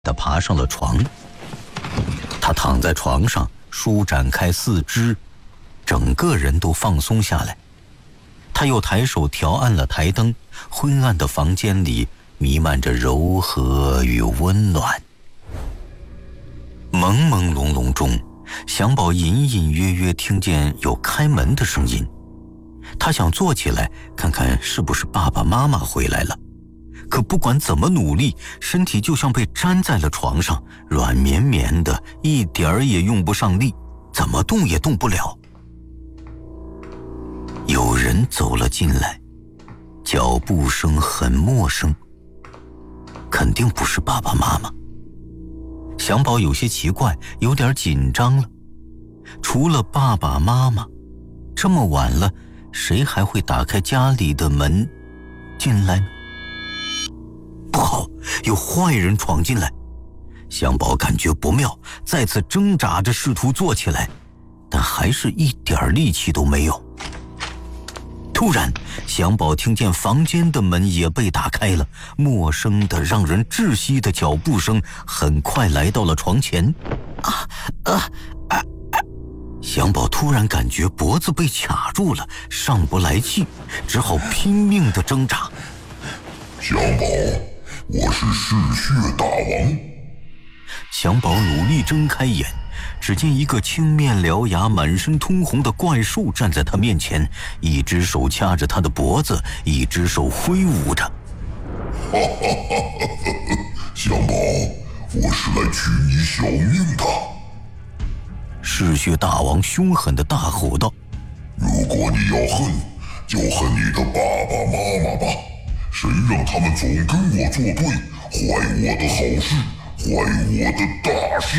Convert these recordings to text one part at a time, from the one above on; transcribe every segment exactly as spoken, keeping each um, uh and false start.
地爬上了床。他躺在床上，舒展开四肢，整个人都放松下来。他又抬手调暗了台灯，昏暗的房间里弥漫着柔和与温暖。朦朦胧胧中，祥宝隐隐约约听见有开门的声音。他想坐起来看看是不是爸爸妈妈回来了，可不管怎么努力，身体就像被粘在了床上，软绵绵的，一点儿也用不上力，怎么动也动不了。有人走了进来，脚步声很陌生，肯定不是爸爸妈妈。祥宝有些奇怪，有点紧张了。除了爸爸妈妈，这么晚了，谁还会打开家里的门进来呢？不好，有坏人闯进来。祥宝感觉不妙，再次挣扎着试图坐起来，但还是一点力气都没有。突然，祥宝听见房间的门也被打开了，陌生的让人窒息的脚步声很快来到了床前。啊啊啊啊！祥宝突然感觉脖子被卡住了，上不来气，只好拼命的挣扎。 祥宝，我是嗜血大王。 祥宝努力睁开眼，只见一个青面獠牙、满身通红的怪兽站在他面前，一只手掐着他的脖子，一只手挥舞着。 哈哈哈哈哈！祥宝，我是来取你小命的。 嗜血大王凶狠地大吼道： 如果你要恨，就恨你的爸爸妈妈吧，谁让他们总跟我作对，坏我的好事，坏我的大事。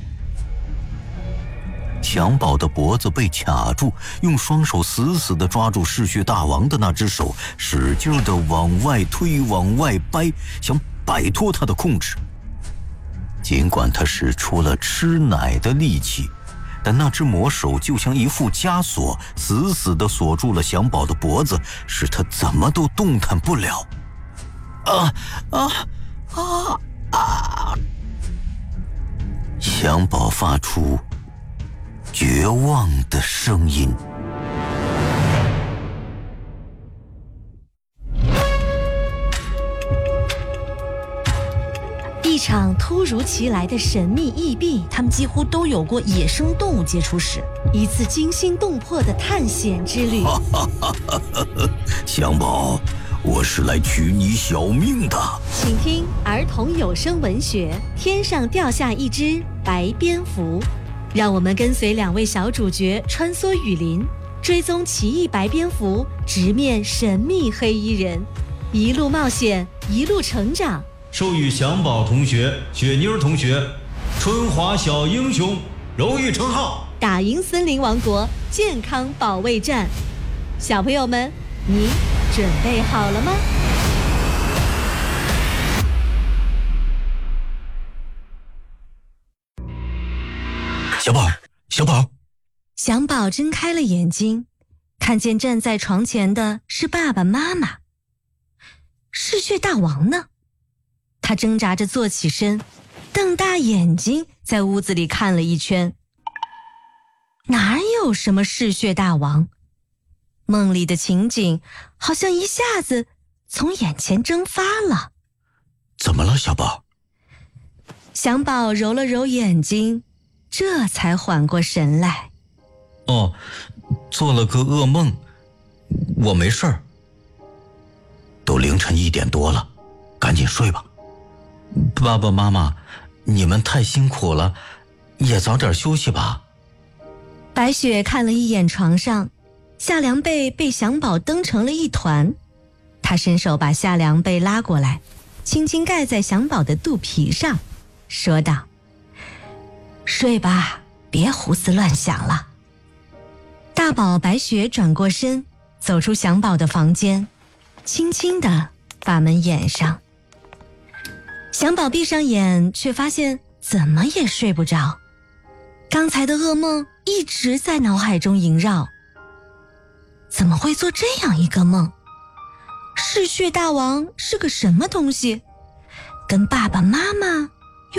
祥宝的脖子被卡住，用双手死死地抓住嗜血大王的那只手，使劲地往外推，往外掰，想摆脱他的控制。尽管他使出了吃奶的力气，但那只魔手就像一副枷锁，死死地锁住了祥宝的脖子，使他怎么都动弹不了。啊啊啊啊！祥宝发出绝望的声音。 一场突如其来的神秘异病，他们几乎都有过野生动物接触史，一次惊心动魄的探险之旅。 祥宝，我是来取你小命的。 请听儿童有声文学《天上掉下一只白蝙蝠》，让我们跟随两位小主角穿梭雨林，追踪奇异白蝙蝠，直面神秘黑衣人，一路冒险，一路成长。 授予祥宝同学、雪妮儿同学春华小英雄荣誉称号， 打赢森林王国健康保卫战。小朋友们，你准备好了吗？ 小宝，小宝！ 祥宝睁开了眼睛，看见站在床前的是爸爸妈妈。嗜血大王呢？他挣扎着坐起身，瞪大眼睛在屋子里看了一圈。哪有什么嗜血大王？梦里的情景好像一下子从眼前蒸发了。 怎么了，小宝？ 祥宝揉了揉眼睛，这才缓过神来。 哦，做了个噩梦，我没事儿。都凌晨一点多了，赶紧睡吧。爸爸妈妈，你们太辛苦了，也早点休息吧。 白雪看了一眼床上，夏凉被被祥宝蹬成了一团，她伸手把夏凉被拉过来，轻轻盖在祥宝的肚皮上，说道：睡吧，别胡思乱想了。大宝白雪转过身，走出祥宝的房间，轻轻地把门掩上。祥宝闭上眼，却发现怎么也睡不着，刚才的噩梦一直在脑海中萦绕。怎么会做这样一个梦？嗜血大王是个什么东西？跟爸爸妈妈